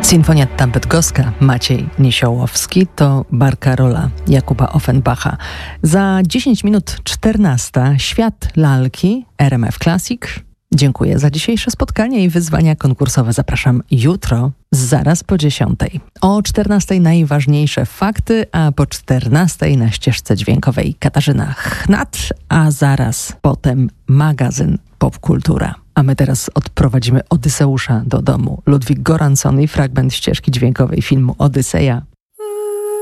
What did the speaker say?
Sinfonietta bydgoska Maciej Niesiołowski to Barcarola Jakuba Offenbacha. Za 10 minut 14 Świat lalki RMF Classic. Dziękuję za dzisiejsze spotkanie i wyzwania konkursowe. Zapraszam jutro, zaraz po 10. O 14 najważniejsze fakty, a po 14 na ścieżce dźwiękowej Katarzyna Chnat, a zaraz potem magazyn Popkultura. A my teraz odprowadzimy Odyseusza do domu. Ludwik Goransson i fragment ścieżki dźwiękowej filmu Odyseja.